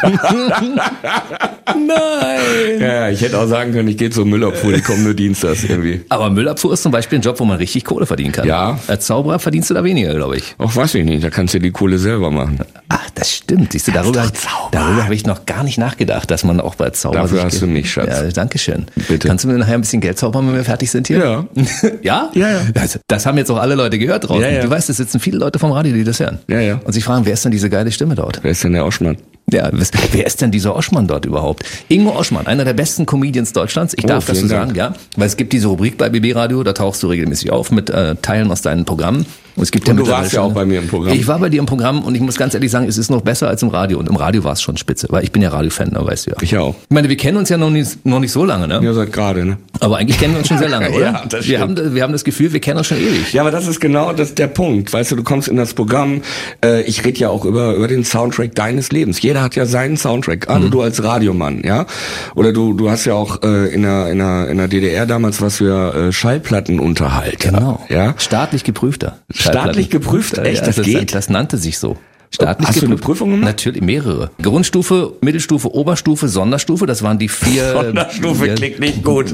Nein! Ja, ich hätte auch sagen können, ich gehe zur Müllabfuhr, die kommen nur dienstags irgendwie. Aber Müllabfuhr ist zum Beispiel ein Job, wo man richtig Kohle verdienen kann. Ja. Als Zauberer verdienst du da weniger, glaube ich. Ach, weiß ich nicht, da kannst du die Kohle selber machen. Ach, das stimmt. Siehst du, darüber, darüber habe ich noch gar nicht nachgedacht, dass man auch bei Zauber... Dafür hast du mich, Schatz. Ja, danke schön. Bitte. Kannst du mir nachher ein bisschen Geld zaubern, wenn wir fertig sind hier? Ja. Ja? Ja, ja. Das, das haben jetzt auch alle Leute gehört draußen. Ja, ja. Du weißt, es sitzen viele Leute vom Radio, die das hören. Ja, ja. Und sich fragen, wer ist denn diese geile Stimme dort? Wer ist denn der Oschmann? Ja, wer ist denn dieser Oschmann dort überhaupt? Ingo Oschmann, einer der besten Comedians Deutschlands. Ich darf oh, das so sagen, ja. Weil es gibt diese Rubrik bei B B Radio, da tauchst du regelmäßig auf mit äh, Teilen aus deinen Programmen. Und es gibt und ja du warst ja auch bei mir im Programm. Ich war bei dir im Programm und ich muss ganz ehrlich sagen, es ist noch besser als im Radio. Und im Radio war es schon spitze, weil ich bin ja Radiofan, da weißt du ja. Ich auch. Ich meine, wir kennen uns ja noch nicht, noch nicht so lange, ne? Ja, seit gerade, ne? Aber eigentlich kennen wir uns schon sehr lange, oder? Ja, das wir, haben, wir haben das Gefühl, wir kennen uns schon ewig. Ja, aber das ist genau das, der Punkt. Weißt du, du kommst in das Programm, äh, ich rede ja auch über, über den Soundtrack deines Lebens. Jeder hat ja seinen Soundtrack, gerade mhm. du als Radiomann, ja? Oder du du hast ja auch äh, in, der, in, der, in der D D R damals was für äh, Schallplattenunterhalt. Genau. Ja? Staatlich geprüfter. Staatlich geprüft? Echt, ja, das, das geht? Das nannte sich so. Staatlich Hast geprüft. du eine Prüfung gemacht? Natürlich, mehrere. Grundstufe, Mittelstufe, Oberstufe, Sonderstufe, das waren die vier... Sonderstufe ja, klingt nicht gut.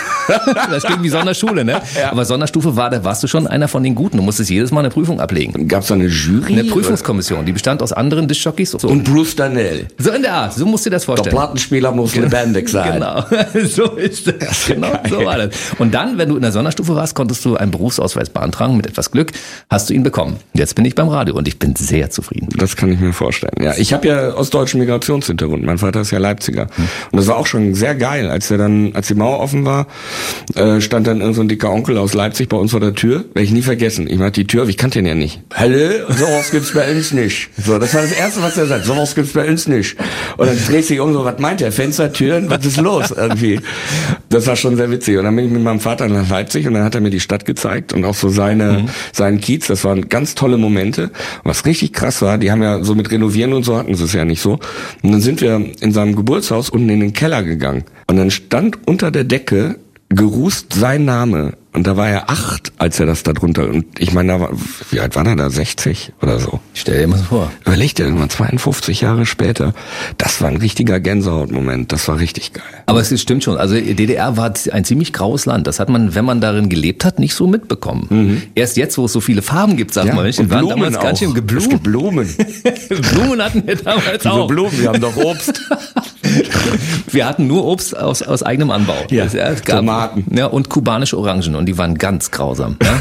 Das klingt wie Sonderschule, ne? Ja. Aber Sonderstufe war, da warst du schon einer von den Guten. Du musstest jedes Mal eine Prüfung ablegen. Gab's da eine Jury? Eine Prüfungskommission, die bestand aus anderen Diskjockeys. So. Und Bruce Danell. So in der Art, so musst du dir das vorstellen. Der Plattenspieler muss lebendig sein. Genau, so ist das. Genau, so war das. Und dann, wenn du in der Sonderstufe warst, konntest du einen Berufsausweis beantragen. Mit etwas Glück hast du ihn bekommen. Jetzt bin ich beim Radio und ich bin sehr zufrieden. Das kann ich mir vorstellen. Ja, ich habe ja ostdeutschen Migrationshintergrund. Mein Vater ist ja Leipziger. Hm. Und das war auch schon sehr geil, als er dann, als die Mauer offen war, äh, stand dann irgend so ein dicker Onkel aus Leipzig bei uns vor der Tür. Werde ich nie vergessen. Ich mach die Tür, ich kannte ihn ja nicht. Hallo, sowas gibt's bei uns nicht. So, das war das Erste, was er sagt. Sowas gibt's bei uns nicht. Und dann dreht sich um so, was meint er? Fenster, Türen, was ist los irgendwie? Das war schon sehr witzig. Und dann bin ich mit meinem Vater nach Leipzig und dann hat er mir die Stadt gezeigt und auch so seine, mhm. seinen Kiez. Das waren ganz tolle Momente. Und was richtig krass war, die haben ja so mit Renovieren und so hatten sie es ja nicht so. Und dann sind wir in seinem Geburtshaus unten in den Keller gegangen. Und dann stand unter der Decke gerußt sein Name. Und da war er acht, als er das da drunter, und ich meine, da war, wie alt war er da? sechzig oder so? Stell dir mal vor. Überleg dir mal, zweiundfünfzig Jahre später. Das war ein richtiger Gänsehautmoment. Das war richtig geil. Aber es stimmt schon. Also D D R war ein ziemlich graues Land. Das hat man, wenn man darin gelebt hat, nicht so mitbekommen. Mhm. Erst jetzt, wo es so viele Farben gibt, sagt ja, man, Mensch, wir waren damals ganz schön geblumen. Es gibt Blumen. Blumen hatten wir damals Wieso auch. Blumen? Wir haben doch Obst. Wir hatten nur Obst aus, aus eigenem Anbau. Ja, es, ja, es gab, Tomaten. Ja, und kubanische Orangen und die waren ganz grausam. Ja,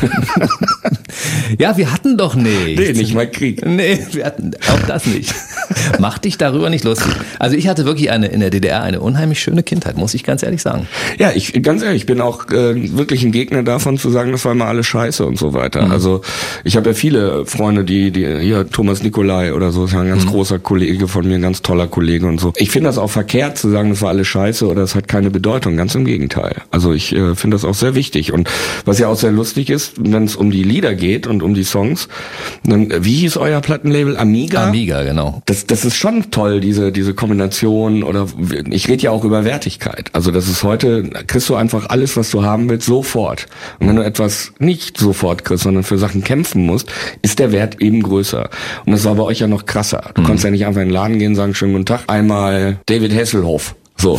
ja wir hatten doch nicht. Nee, nicht mal Krieg. Nee, wir hatten auch das nicht. Mach dich darüber nicht lustig. Also ich hatte wirklich eine in der D D R eine unheimlich schöne Kindheit, muss ich ganz ehrlich sagen. Ja, ich ganz ehrlich, ich bin auch äh, wirklich ein Gegner davon zu sagen, das war immer alles scheiße und so weiter. Mhm. Also ich habe ja viele Freunde, die, die hier Thomas Nicolai oder so, ist ja ein ganz mhm. großer Kollege von mir, ein ganz toller Kollege und so. Ich finde das auch verkehrt zu sagen, das war alles scheiße oder es hat keine Bedeutung, ganz im Gegenteil. Also ich äh, finde das auch sehr wichtig und was ja auch sehr lustig ist, wenn es um die Lieder geht und um die Songs, dann, wie hieß euer Plattenlabel? Amiga? Amiga, genau. Das, das ist schon toll, diese, diese Kombination oder ich rede ja auch über Wertigkeit. Also das ist heute, kriegst du einfach alles, was du haben willst, sofort. Und wenn du etwas nicht sofort kriegst, sondern für Sachen kämpfen musst, ist der Wert eben größer. Und das war bei euch ja noch krasser. Du mhm. konntest ja nicht einfach in den Laden gehen und sagen, schönen guten Tag, einmal David Hasselhoff. So.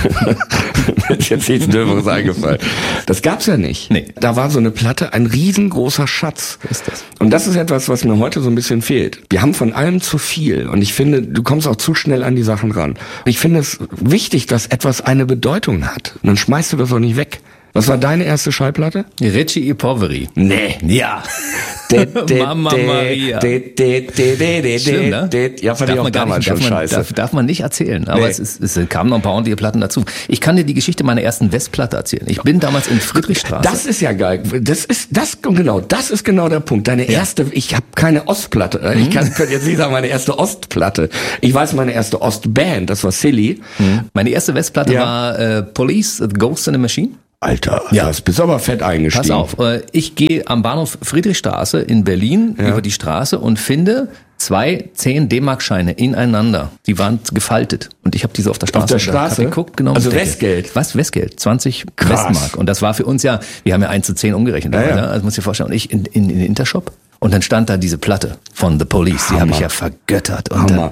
Mir ist jetzt nichts Döberes eingefallen. Das gab's ja nicht. Nee. Da war so eine Platte ein riesengroßer Schatz. Ist das? Und das ist etwas, was mir heute so ein bisschen fehlt. Wir haben von allem zu viel. Und ich finde, du kommst auch zu schnell an die Sachen ran. Ich finde es wichtig, dass etwas eine Bedeutung hat. Und dann schmeißt du das auch nicht weg. Was war deine erste Schallplatte? Ricci e Poveri. Nee. Ja. Mama Maria. Schlimm, ne? Ja, fand ich auch damals schon scheiße. Darf, darf man nicht erzählen. Aber Nee. es, ist, es kamen noch ein paar ordentliche Platten dazu. Ich kann dir die Geschichte meiner ersten Westplatte erzählen. Ich bin damals in Friedrichstraße. Das ist ja geil. Das ist das genau. Das ist genau der Punkt. Deine Ja. erste. Ich habe keine Ostplatte. Ich kann könnte jetzt nicht sagen meine erste Ostplatte. Ich weiß meine erste Ostband. Das war Silly. Meine erste Westplatte Ja. war äh, Police, The Ghost in the Machine. Alter, Ja. das bist aber fett eingestiegen. Pass auf, äh, ich gehe am Bahnhof Friedrichstraße in Berlin Ja. über die Straße und finde zwei zehn D-Mark-Scheine ineinander. Die waren gefaltet. Und ich habe diese auf der Straße, Auf der Straße? hab geguckt, genau. Also Decke. Westgeld? Was? Westgeld. zwanzig Krass. Westmark. Und das war für uns ja, wir haben ja eins zu zehn umgerechnet. Ja, damals, ja. ne? Also muss dir vorstellen. Und ich in, in, in den Intershop. Und dann stand da diese Platte von The Police. Die habe Hammer. ich ja vergöttert. Und Hammer.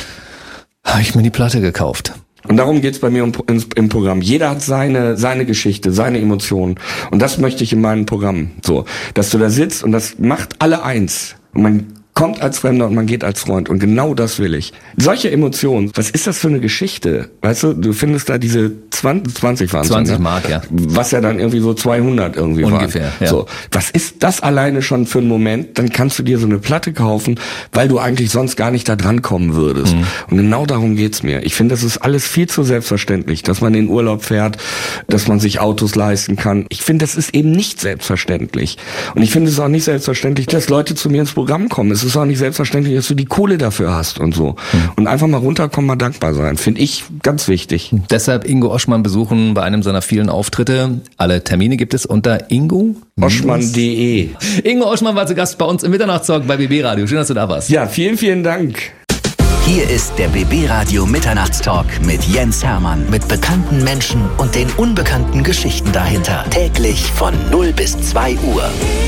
dann habe ich mir die Platte gekauft. Und darum geht's bei mir im, im, im Programm. Jeder hat seine seine Geschichte, seine Emotionen. Und das möchte ich in meinem Programm. So, dass du da sitzt und das macht alle eins. Und man kommt als Fremder und man geht als Freund. Und genau das will ich. Solche Emotionen. Was ist das für eine Geschichte? Weißt du, du findest da diese zwanzig, zwanzig waren zwanzig ne? Mark, ja. Was ja dann irgendwie so zweihundert irgendwie Ungefähr, waren. ja. So, was ist das alleine schon für ein Moment? Dann kannst du dir so eine Platte kaufen, weil du eigentlich sonst gar nicht da dran kommen würdest. Mhm. Und genau darum geht's mir. Ich finde, das ist alles viel zu selbstverständlich, dass man in den Urlaub fährt, dass man sich Autos leisten kann. Ich finde, das ist eben nicht selbstverständlich. Und ich finde es auch nicht selbstverständlich, dass Leute zu mir ins Programm kommen. Es ist auch nicht selbstverständlich, dass du die Kohle dafür hast und so. Mhm. Und einfach mal runterkommen, mal dankbar sein. Finde ich ganz wichtig. Deshalb Ingo Oschmann besuchen bei einem seiner vielen Auftritte. Alle Termine gibt es unter Ingo Oschmann punkt de. Ingo Oschmann war zu Gast bei uns im Mitternachtstalk bei B B Radio. Schön, dass du da warst. Ja, vielen, vielen Dank. Hier ist der B B Radio Mitternachtstalk mit Jens Hermann. Mit bekannten Menschen und den unbekannten Geschichten dahinter. Täglich von null bis zwei Uhr.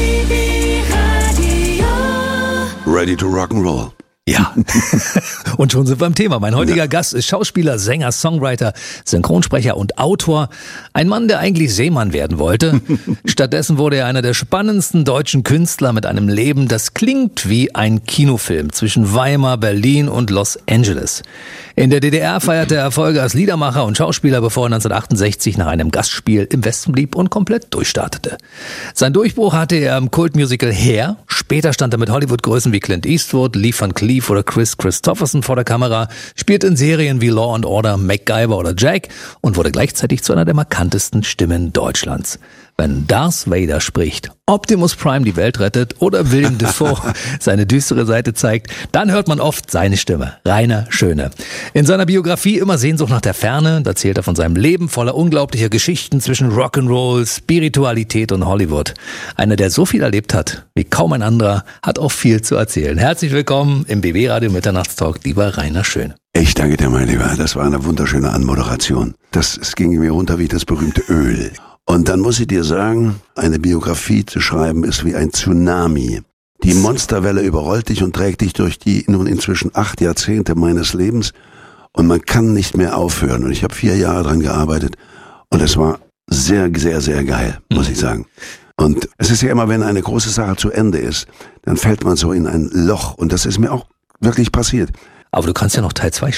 Ready to rock'n'roll. Ja. Und schon sind wir im Thema. Mein heutiger ja. Gast ist Schauspieler, Sänger, Songwriter, Synchronsprecher und Autor. Ein Mann, der eigentlich Seemann werden wollte. Stattdessen wurde er einer der spannendsten deutschen Künstler mit einem Leben, das klingt wie ein Kinofilm zwischen Weimar, Berlin und Los Angeles. In der D D R feierte er Erfolge als Liedermacher und Schauspieler, bevor er neunzehnhundertachtundsechzig nach einem Gastspiel im Westen blieb und komplett durchstartete. Sein Durchbruch hatte er im Kultmusical Hair. Später stand er mit Hollywood-Größen wie Clint Eastwood, Lee Van Cleef oder Chris Christopherson vor der Kamera, spielte in Serien wie Law and Order, MacGyver oder Jack und wurde gleichzeitig zu einer der markantesten Stimmen Deutschlands. Wenn Darth Vader spricht, Optimus Prime die Welt rettet oder Willem Dafoe seine düstere Seite zeigt, dann hört man oft seine Stimme, Rainer Schöne. In seiner Biografie Immer Sehnsucht nach der Ferne, da erzählt er von seinem Leben voller unglaublicher Geschichten zwischen Rock'n'Roll, Spiritualität und Hollywood. Einer, der so viel erlebt hat wie kaum ein anderer, hat auch viel zu erzählen. Herzlich willkommen im B B Radio Mitternachtstalk, lieber Rainer Schöne. Ich danke dir, mein Lieber. Das war eine wunderschöne Anmoderation. Das, es ging mir runter wie das berühmte Öl. Und dann muss ich dir sagen, eine Biografie zu schreiben ist wie ein Tsunami. Die Monsterwelle überrollt dich und trägt dich durch die nun inzwischen acht Jahrzehnte meines Lebens und man kann nicht mehr aufhören. Und ich habe vier Jahre dran gearbeitet und es war sehr, sehr, sehr geil, muss ich sagen. Und es ist ja immer, wenn eine große Sache zu Ende ist, dann fällt man so in ein Loch und das ist mir auch wirklich passiert. Aber du kannst ja noch Teil zwei schreiben.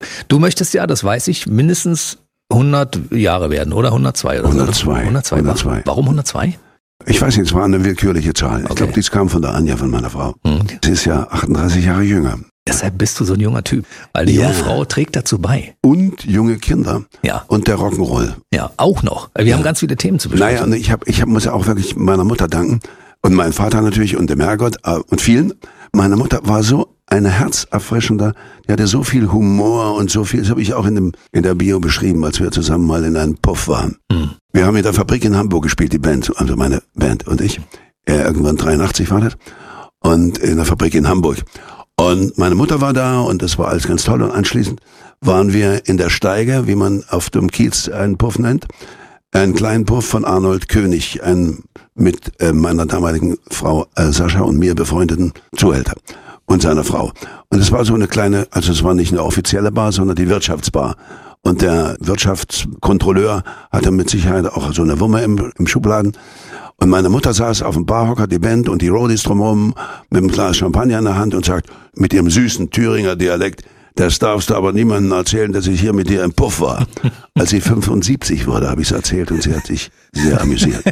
Du möchtest ja, das weiß ich, mindestens hundert Jahre werden, oder? hundertzwei oder hundertzwei. So. hundertzwei. hundertzwei. Warum hundertzwei? Ich weiß nicht, es war eine willkürliche Zahl. Okay. Ich glaube, dies kam von der Anja, von meiner Frau. Mhm. Sie ist ja achtunddreißig Jahre jünger. Deshalb bist du so ein junger Typ. Weil die ja. junge Frau trägt dazu bei. Und junge Kinder. Ja. Und der Rock'n'Roll. Ja, auch noch. Wir ja. haben ganz viele Themen zu besprechen. Naja, und ich, hab, ich hab, muss ja auch wirklich meiner Mutter danken. Und meinem Vater natürlich und dem Herrgott äh, und vielen. Meine Mutter war so eine herzerfrischender, die hatte so viel Humor und so viel, das habe ich auch in, dem, in der Bio beschrieben, als wir zusammen mal in einem Puff waren. Mhm. Wir haben in der Fabrik in Hamburg gespielt, die Band, also meine Band und ich. Äh, irgendwann dreiundachtzig war das. Und in der Fabrik in Hamburg. Und meine Mutter war da und das war alles ganz toll. Und anschließend waren wir in der Steige, wie man auf dem Kiez einen Puff nennt. Einen kleinen Puff von Arnold König, ein mit äh, meiner damaligen Frau äh, Sascha und mir befreundeten Zuhälter und seiner Frau. Und es war so eine kleine, also es war nicht eine offizielle Bar, sondern die Wirtschaftsbar. Und der Wirtschaftskontrolleur hatte mit Sicherheit auch so eine Wumme im, im Schubladen. Und meine Mutter saß auf dem Barhocker, die Band und die Roadies drumherum mit einem Glas Champagner in der Hand und sagt mit ihrem süßen Thüringer Dialekt: Das darfst du aber niemandem erzählen, dass ich hier mit dir im Puff war. Als sie fünfundsiebzig wurde, habe ich es erzählt und sie hat sich sehr amüsiert.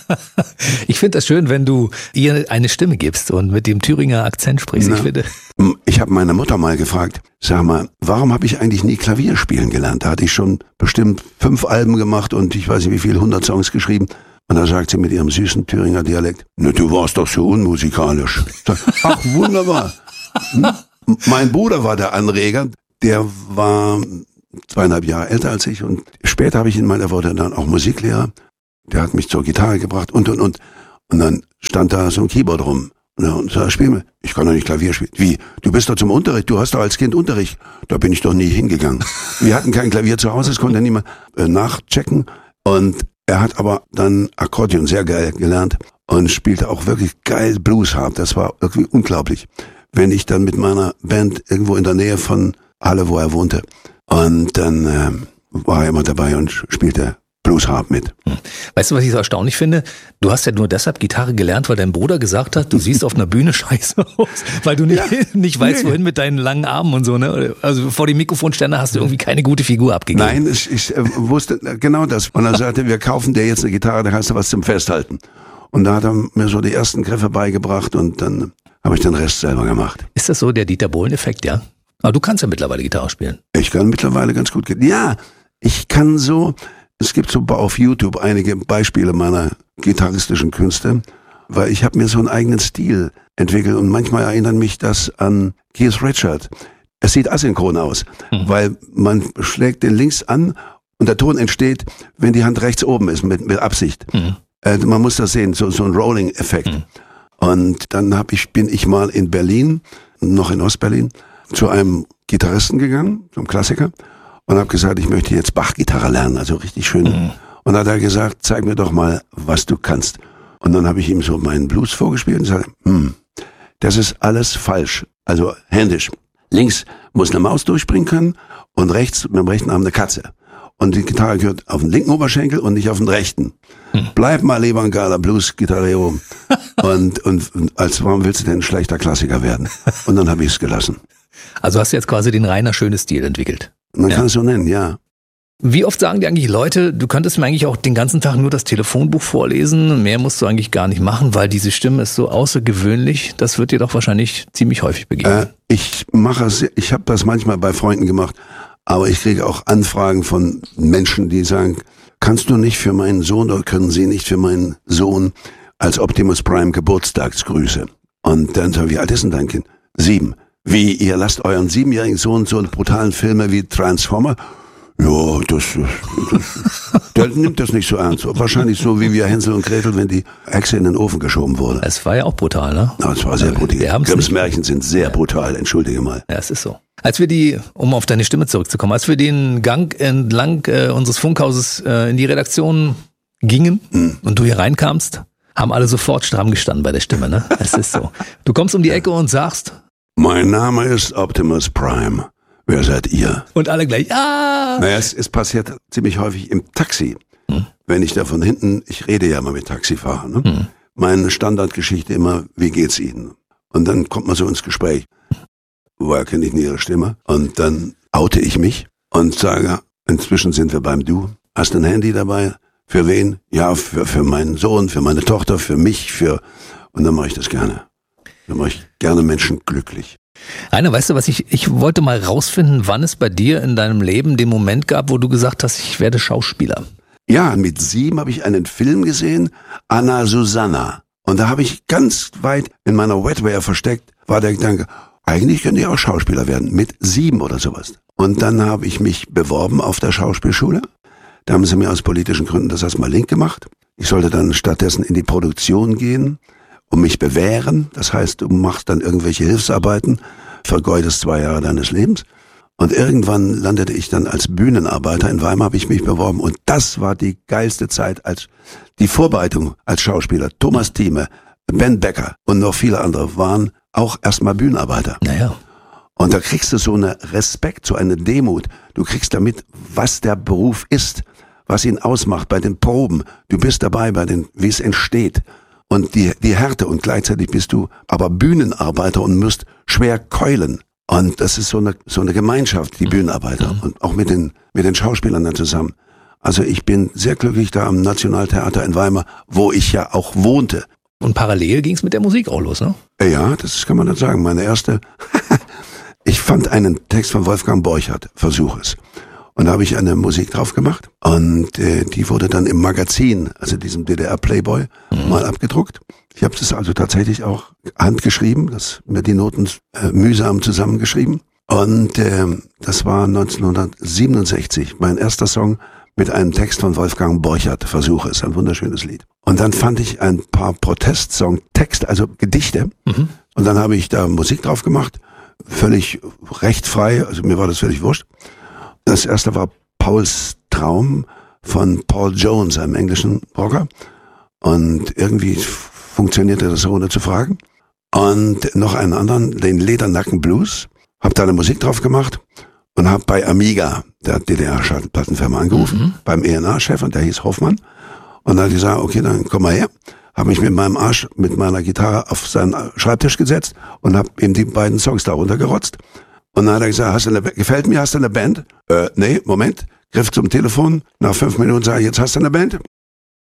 Ich finde das schön, wenn du ihr eine Stimme gibst und mit dem Thüringer Akzent sprichst. Na, ich finde. Ich habe meine Mutter mal gefragt, sag mal, warum habe ich eigentlich nie Klavier spielen gelernt? Da hatte ich schon bestimmt fünf Alben gemacht und ich weiß nicht wie viele, hundert Songs geschrieben. Und da sagt sie mit ihrem süßen Thüringer Dialekt: Ne, du warst doch so unmusikalisch. Sag, ach, wunderbar. Hm? Mein Bruder war der Anreger, der war zweieinhalb Jahre älter als ich und später habe ich ihn mal, er wurde dann auch Musiklehrer, der hat mich zur Gitarre gebracht und und und und dann stand da so ein Keyboard rum und sagte: Spiel mir. Ich kann doch nicht Klavier spielen. Wie? Du bist doch zum Unterricht, du hast doch als Kind Unterricht. Da bin ich doch nie hingegangen. Wir hatten kein Klavier zu Hause, das konnte niemand äh, nachchecken und er hat aber dann Akkordeon sehr geil gelernt und spielte auch wirklich geil Blues Harp. Das war irgendwie unglaublich. Wenn ich dann mit meiner Band irgendwo in der Nähe von Halle, wo er wohnte, und dann äh, war er immer dabei und spielte Blues Harp mit. Weißt du, was ich so erstaunlich finde? Du hast ja nur deshalb Gitarre gelernt, weil dein Bruder gesagt hat, du siehst auf einer Bühne scheiße aus, weil du nicht, ja. nicht weißt, wohin mit deinen langen Armen und so, ne? Also vor dem Mikrofonständer hast du irgendwie keine gute Figur abgegeben. Nein, ich, ich äh, wusste genau das. Und er sagte, wir kaufen dir jetzt eine Gitarre, da hast du was zum Festhalten. Und da hat er mir so die ersten Griffe beigebracht und dann habe ich den Rest selber gemacht. Ist das so der Dieter Bohlen-Effekt, ja? Aber du kannst ja mittlerweile Gitarre spielen. Ich kann mittlerweile ganz gut. Ja, ich kann so, es gibt so auf YouTube einige Beispiele meiner gitarristischen Künste, weil ich habe mir so einen eigenen Stil entwickelt und manchmal erinnert mich das an Keith Richards. Es sieht asynchron aus, mhm. weil man schlägt den links an und der Ton entsteht, wenn die Hand rechts oben ist, mit, mit Absicht. Mhm. Äh, man muss das sehen, so, so ein Rolling-Effekt. Mhm. Und dann hab ich, bin ich mal in Berlin, noch in Ostberlin, zu einem Gitarristen gegangen, zum Klassiker, und habe gesagt, ich möchte jetzt Bach-Gitarre lernen, also richtig schön. Mhm. Und dann hat er gesagt, zeig mir doch mal, was du kannst. Und dann habe ich ihm so meinen Blues vorgespielt und sagte, hm, das ist alles falsch, also händisch. Links muss eine Maus durchspringen können und rechts mit dem rechten Arm eine Katze. Und die Gitarre gehört auf den linken Oberschenkel und nicht auf den rechten. Hm. Bleib mal lieber ein geiler Blues-Gitarrero. und, und, und als warum willst du denn ein schlechter Klassiker werden? Und dann habe ich es gelassen. Also hast du jetzt quasi den Rainer schönes Stil entwickelt. Man ja. kann es so nennen, ja. Wie oft sagen dir eigentlich Leute, du könntest mir eigentlich auch den ganzen Tag nur das Telefonbuch vorlesen, mehr musst du eigentlich gar nicht machen, weil diese Stimme ist so außergewöhnlich, das wird dir doch wahrscheinlich ziemlich häufig begegnen. Äh, ich mache es, ich habe das manchmal bei Freunden gemacht, aber ich kriege auch Anfragen von Menschen, die sagen, kannst du nicht für meinen Sohn oder können Sie nicht für meinen Sohn als Optimus Prime Geburtstagsgrüße? Und dann sage ich, wie alt ist denn dein Kind? Sieben. Wie, ihr lasst euren siebenjährigen Sohn so brutalen Filme wie Transformer? Ja, das, das, der nimmt das nicht so ernst. Wahrscheinlich so wie wir Hänsel und Gretel, wenn die Hexe in den Ofen geschoben wurde. Es war ja auch brutal, ne? Ja, es war sehr brutal. Grimms Märchen sind sehr brutal, entschuldige mal. Ja, es ist so. Als wir die, um auf deine Stimme zurückzukommen, als wir den Gang entlang äh, unseres Funkhauses äh, in die Redaktion gingen hm. und du hier reinkamst, haben alle sofort stramm gestanden bei der Stimme, ne? Es ist so. Du kommst um die Ecke und sagst: Mein Name ist Optimus Prime. Wer seid ihr? Und alle gleich, ja. Naja, es, es passiert ziemlich häufig im Taxi. Hm. Wenn ich da von hinten, ich rede ja mal mit Taxifahrern, ne? Hm. Meine Standardgeschichte immer, wie geht's Ihnen? Und dann kommt man so ins Gespräch. woher kenne ich denn ihre Stimme? Und dann oute ich mich und sage, inzwischen sind wir beim Du. Hast du ein Handy dabei? Für wen? Ja, für, für meinen Sohn, für meine Tochter, für mich, für, und dann mache ich das gerne. Dann mache ich gerne Menschen glücklich. Rainer, weißt du was, ich, ich wollte mal rausfinden, wann es bei dir in deinem Leben den Moment gab, wo du gesagt hast, ich werde Schauspieler. Ja, mit sieben habe ich einen Film gesehen, Anna Susanna. Und da habe ich ganz weit in meiner Wetware versteckt, war der Gedanke, eigentlich könnte ich auch Schauspieler werden, mit sieben oder sowas. Und dann habe ich mich beworben auf der Schauspielschule. Da haben sie mir aus politischen Gründen das erstmal link gemacht. Ich sollte dann stattdessen in die Produktion gehen und mich bewähren. Das heißt, du machst dann irgendwelche Hilfsarbeiten, vergeudest zwei Jahre deines Lebens. Und irgendwann landete ich dann als Bühnenarbeiter. In Weimar habe ich mich beworben. Und das war die geilste Zeit als die Vorbereitung als Schauspieler. Thomas Thieme, Ben Becker und noch viele andere waren auch erstmal Bühnenarbeiter. Naja. Und da kriegst du so eine Respekt, so eine Demut. Du kriegst damit, was der Beruf ist, was ihn ausmacht bei den Proben. Du bist dabei bei den, wie es entsteht. Und die, die Härte, und gleichzeitig bist du aber Bühnenarbeiter und musst schwer keulen. Und das ist so eine, so eine Gemeinschaft, die Bühnenarbeiter. Und auch mit den, mit den Schauspielern dann zusammen. Also ich bin sehr glücklich da am Nationaltheater in Weimar, wo ich ja auch wohnte. Und parallel ging es mit der Musik auch los, ne? Ja, das kann man dann sagen. Meine erste, ich fand einen Text von Wolfgang Borchardt, Versuch es. Und da habe ich eine Musik drauf gemacht. Und äh, die wurde dann im Magazin, also diesem D D R Playboy, mhm. mal abgedruckt. Ich habe das also tatsächlich auch handgeschrieben, das mir die Noten äh, mühsam zusammengeschrieben. Und äh, das war neunzehnhundertsiebenundsechzig, mein erster Song mit einem Text von Wolfgang Borchardt, Versuch es, ein wunderschönes Lied. Und dann fand ich ein paar Protestsong-Texte, also Gedichte. Mhm. Und dann habe ich da Musik drauf gemacht, völlig rechtfrei, also mir war das völlig wurscht. Das erste war Pauls Traum von Paul Jones, einem englischen Rocker. Und irgendwie funktionierte das ohne zu fragen. Und noch einen anderen, den Ledernacken Blues. Hab da eine Musik drauf gemacht und hab bei Amiga, der D D R-Plattenfirma, angerufen, mhm. beim E N A-Chef, und der hieß Hoffmann. Und dann hat gesagt, okay, dann komm mal her. Hab mich mit meinem Arsch, mit meiner Gitarre auf seinen Schreibtisch gesetzt und hab ihm die beiden Songs da runtergerotzt. Und dann hat er gesagt, hast du eine, gefällt mir, hast du eine Band? Äh, nee, Moment. Griff zum Telefon. Nach fünf Minuten sage ich, jetzt hast du eine Band?